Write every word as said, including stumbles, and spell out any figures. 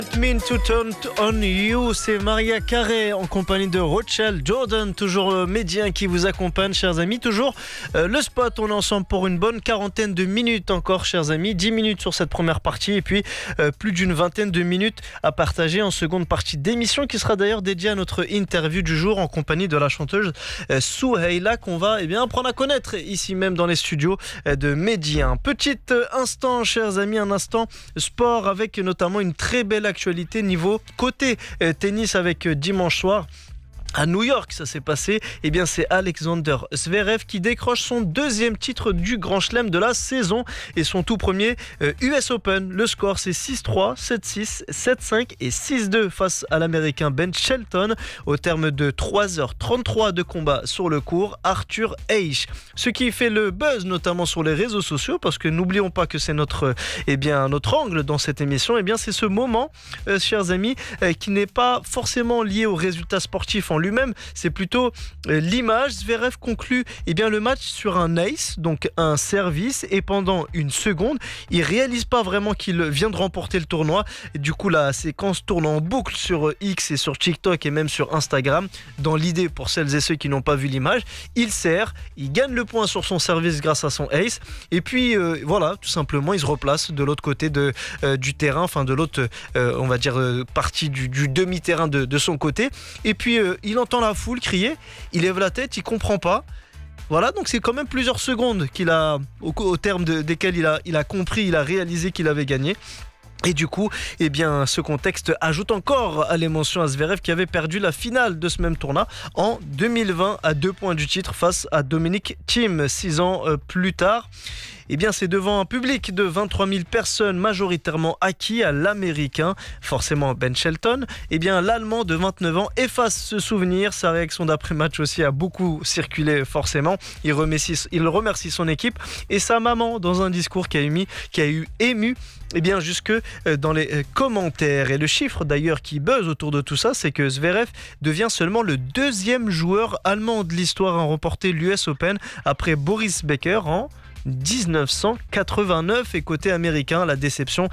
Mean to Turn on You, c'est Maria Carey en compagnie de Rochelle Jordan, toujours euh, médien qui vous accompagne, chers amis. Toujours euh, le spot, on est ensemble pour une bonne quarantaine de minutes encore, chers amis. dix minutes sur cette première partie et puis euh, plus d'une vingtaine de minutes à partager en seconde partie d'émission qui sera d'ailleurs dédiée à notre interview du jour en compagnie de la chanteuse euh, Souheila qu'on va eh bien, apprendre à connaître ici même dans les studios euh, de Médien. Petit euh, instant, chers amis, un instant sport avec notamment une très belle actualité niveau côté euh, tennis avec euh, dimanche soir. À New York, ça s'est passé. Eh bien, c'est Alexander Zverev qui décroche son deuxième titre du Grand Chelem de la saison et son tout premier euh, U S Open. Le score, c'est six trois, sept six, sept cinq et six deux face à l'Américain Ben Shelton. Au terme de trois heures trente-trois de combat sur le court, Arthur Ashe. Ce qui fait le buzz, notamment sur les réseaux sociaux, parce que n'oublions pas que c'est notre, eh bien, notre angle dans cette émission. Eh bien, c'est ce moment, euh, chers amis, euh, qui n'est pas forcément lié aux résultats sportifs en lui-même, c'est plutôt euh, l'image. Zverev conclut eh bien, le match sur un ace, donc un service, et pendant une seconde, il réalise pas vraiment qu'il vient de remporter le tournoi. Et du coup, la séquence tourne en boucle sur X et sur TikTok et même sur Instagram. Dans l'idée, pour celles et ceux qui n'ont pas vu l'image, il sert, il gagne le point sur son service grâce à son ace, et puis euh, voilà, tout simplement, il se replace de l'autre côté de, euh, du terrain, enfin de l'autre, euh, on va dire, euh, partie du, du demi-terrain de, de son côté, et puis euh, il entend la foule crier, il lève la tête, il comprend pas. Voilà, donc c'est quand même plusieurs secondes qu'il a, au, au terme de, desquelles il a, il a compris, il a réalisé qu'il avait gagné. Et du coup, eh bien, ce contexte ajoute encore à l'émotion à Zverev qui avait perdu la finale de ce même tournoi en deux mille vingt à deux points du titre face à Dominic Thiem, six ans euh, plus tard. Eh bien, c'est devant un public de vingt-trois mille personnes, majoritairement acquis à l'américain, forcément Ben Shelton. Eh bien, l'allemand de vingt-neuf ans efface ce souvenir. Sa réaction d'après-match aussi a beaucoup circulé, forcément. Il remercie, il remercie son équipe et sa maman dans un discours qui a ému, qui a eu ému eh bien, jusque dans les commentaires. Et le chiffre d'ailleurs qui buzz autour de tout ça, c'est que Zverev devient seulement le deuxième joueur allemand de l'histoire à remporter l'U S Open après Boris Becker en dix-neuf cent quatre-vingt-neuf. Et côté américain, la déception